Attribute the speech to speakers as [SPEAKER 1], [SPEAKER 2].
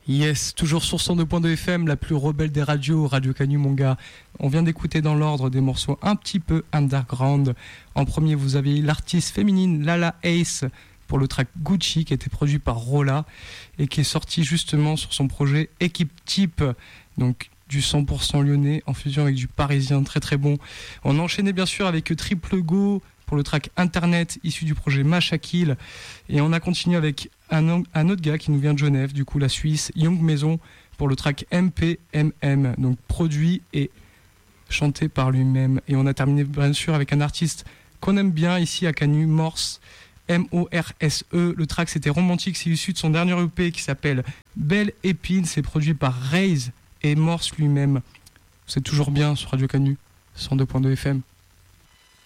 [SPEAKER 1] Yes, toujours sur 102.2 FM, la plus rebelle des radios, Radio Canu mon gars. On vient d'écouter dans l'ordre des morceaux un petit peu underground. En premier, vous avez l'artiste féminine Lala Ace pour le track Gucci qui a été produit par Rolla et qui est sorti justement sur son projet Équipe Type. Donc du 100% lyonnais en fusion avec du parisien très très bon. On a enchaîné bien sûr avec Triple Go pour le track Internet issu du projet Machakil et on a continué avec un autre gars qui nous vient de Genève, du coup la Suisse, Young Maison pour le track MPMM, donc produit et chanté par lui-même. Et on a terminé bien sûr avec un artiste qu'on aime bien ici à Canu, Morse, M-O-R-S-E. Le track c'était Romantique, c'est issu de son dernier EP qui s'appelle Belle Épine, c'est produit par Raze et Morse lui-même. C'est toujours bien sur Radio Canu 102.2 FM.